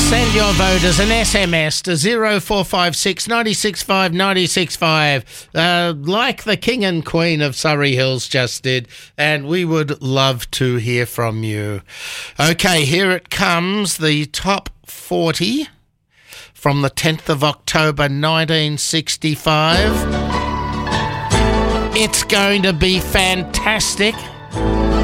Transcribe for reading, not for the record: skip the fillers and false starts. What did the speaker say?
Send your vote as an SMS to 0456 965 965, like the King and Queen of Surrey Hills just did, and we would love to hear from you. Okay, here it comes, the top 40 from the 10th of October 1965. It's going to be fantastic.